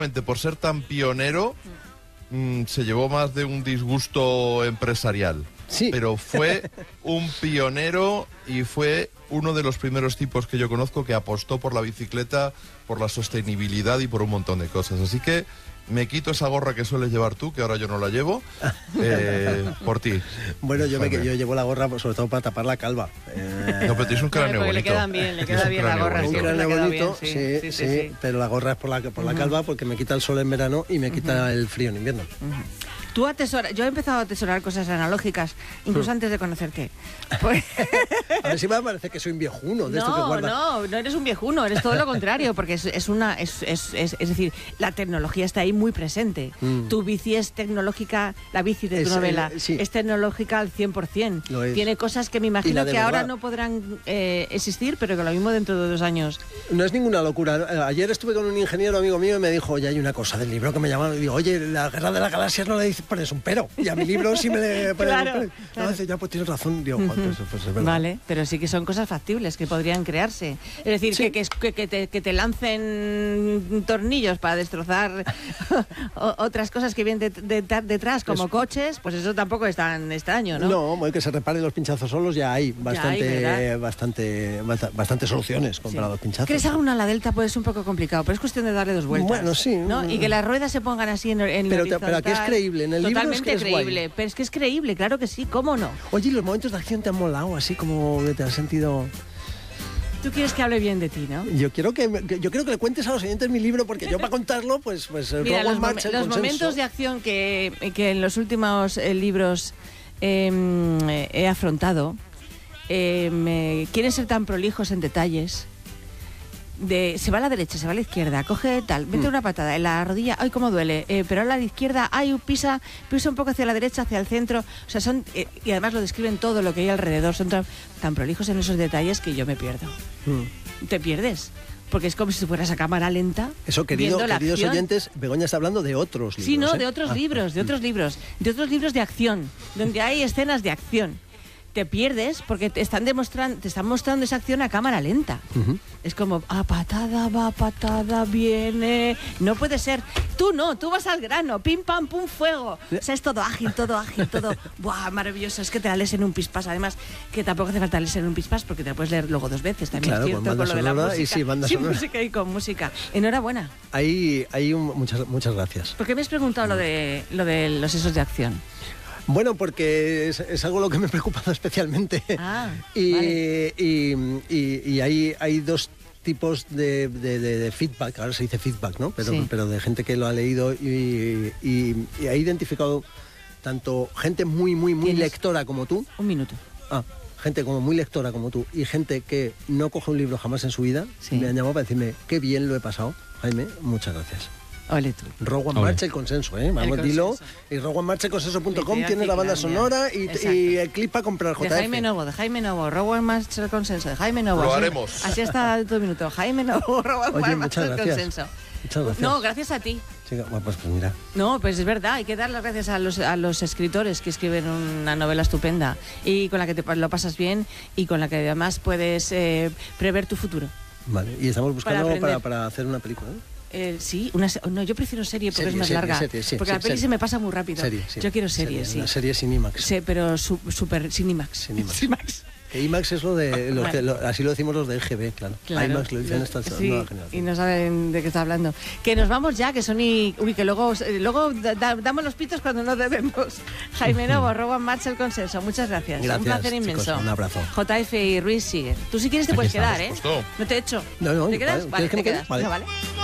por ser tan pionero, se llevó más de un disgusto empresarial. Sí. Pero fue un pionero y fue uno de los primeros tipos que yo conozco que apostó por la bicicleta, por la sostenibilidad y por un montón de cosas. Así que me quito esa gorra que sueles llevar tú, que ahora yo no la llevo, por ti. Bueno, yo llevo la gorra sobre todo para tapar la calva. No, pero tienes un cráneo bonito. Le quedan bien, le queda bien la gorra. Un cráneo bonito, bien, sí, pero la gorra es por la calva porque me quita el sol en verano y me quita el frío en invierno. Tú atesoras, yo he empezado a atesorar cosas analógicas, incluso antes de conocerte. Pues... A ver si me parece que soy un viejuno de esto que guarda. No eres un viejuno, eres todo lo contrario, porque es decir, la tecnología está ahí muy presente. Tu bici es tecnológica, la bici de tu novela es tecnológica al 100%. Tiene cosas que me imagino que ahora no podrán existir, pero que lo mismo dentro de 2 años. No es ninguna locura. Ayer estuve con un ingeniero amigo mío y me dijo, oye, hay una cosa del libro que me llama, y digo, oye, la Guerra de las Galaxias no le dice pones un pero, y a mi libro sí me le pones un pero. No, dice, ya, pues tienes razón. Digo, pues es verdad. Vale, pero sí que son cosas factibles que podrían crearse. Es decir, que te lancen tornillos para destrozar otras cosas que vienen detrás, como coches, pues eso tampoco es tan extraño, ¿no? No, que se reparen los pinchazos solos ya hay bastante soluciones contra los pinchazos. Que les haga una a la Delta puede ser un poco complicado, pero es cuestión de darle 2 vueltas. Bueno, sí. ¿no? Y que las ruedas se pongan así en horizontal. Pero aquí es creíble, en el libro es que es creíble, guay. Pero es que es creíble, claro que sí, ¿cómo no? Oye, ¿y los momentos de acción te han molado? Así como que te has sentido... Tú quieres que hable bien de ti, ¿no? Yo quiero que le cuentes a los oyentes mi libro, porque yo para contarlo, pues mira, los momentos de acción que en los últimos libros he afrontado quieren ser tan prolijos en detalles. Se va a la derecha, se va a la izquierda, coge tal, mete una patada en la rodilla, ¡ay, cómo duele! Pero a la izquierda, ¡ay, pisa un poco hacia la derecha, hacia el centro! O sea, son... y además lo describen todo lo que hay alrededor, son tan prolijos en esos detalles que yo me pierdo. Te pierdes, porque es como si fueras a cámara lenta. Eso, queridos oyentes, Begoña está hablando de otros libros. Sí, no, de otros libros, de otros libros de acción, donde hay escenas de acción. Te pierdes porque te están mostrando esa acción a cámara lenta. Es como, patada, va, patada, viene. No puede ser. Tú vas al grano, pim, pam, pum, fuego. O sea, es todo ágil, todo. ¡Buah, maravilloso! Es que te la lees en un pispás. Además, que tampoco hace falta leerse en un pispás porque te la puedes leer luego 2 veces. También claro, es cierto, con lo de la música. Y sí, banda sonora. Música y con música. Enhorabuena. Muchas gracias. ¿Por qué me has preguntado lo de los esos de acción? Bueno, porque es algo lo que me ha preocupado especialmente. Vale. Y hay 2 tipos de feedback, ahora se dice feedback, ¿no? Pero de gente que lo ha leído y ha identificado tanto gente muy lectora como tú. Un minuto. Gente como muy lectora como tú y gente que no coge un libro jamás en su vida, me han llamado para decirme qué bien lo he pasado. Jaime, muchas gracias. Ole tú. Rowan March, el consenso, Vamos, dilo. Y rowanmarchconsenso.com tiene la banda sonora y el clip para comprar JF. De Jaime Novo, Rowan March, el consenso, de Jaime Novo. Lo haremos. Así está todo el minuto. Jaime Novo, Rowan March, el consenso. Muchas gracias. No, gracias a ti. Sí, pues mira. No, pues es verdad, hay que dar las gracias a los escritores que escriben una novela estupenda y con la que lo pasas bien y con la que además puedes prever tu futuro. Vale, y estamos buscando para hacer una película, ¿no? Sí, yo prefiero serie porque es más larga. Porque la peli se me pasa muy rápido. Yo quiero serie, sí. Una serie sin IMAX. Sí, pero super sin IMAX. Que IMAX es lo de... así lo decimos los de LGB, claro. IMAX lo dicen estas nuevas generaciones. Y no saben de qué está hablando. Que nos vamos ya, que son que luego damos los pitos cuando no debemos. Jaime Novo, Rowan March, el consenso. Muchas gracias. Gracias, un placer chicos, inmenso. un abrazo. JF y Ruiz Siger. Tú si quieres te puedes quedar, ¿eh? No te echo. No, ¿Te quedas? Vale, vale, te quedas. Vale. Vale.